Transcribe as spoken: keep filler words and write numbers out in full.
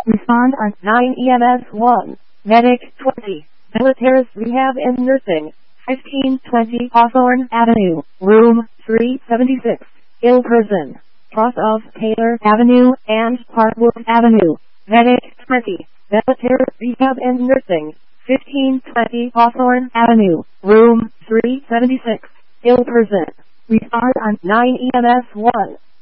Respond on nine E M S one. Medic twenty. Militaris Rehab and Nursing. fifteen twenty Hawthorne Avenue. Room three seventy-six. Ill person. Cross of Taylor Avenue and Parkwood Avenue. Medic twenty. Militaris Rehab and Nursing. fifteen twenty Hawthorne Avenue. Room three seventy-six. Ill person. Respond on nine E M S one.